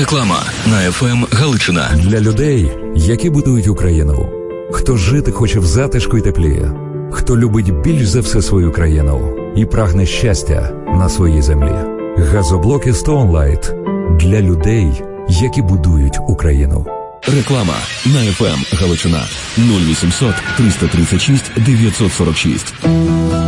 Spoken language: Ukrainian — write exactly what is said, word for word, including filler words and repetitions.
Реклама на еф ем Галичина. Для людей, які будують Україну. Хто жити хоче в затишку й теплі. Хто любить більш за все свою країну і прагне щастя на своїй землі. Газоблоки Stone Light для людей, які будують Україну. Реклама на еф ем Галичина нуль вісімсот триста тридцять шість дев'ятсот сорок шість.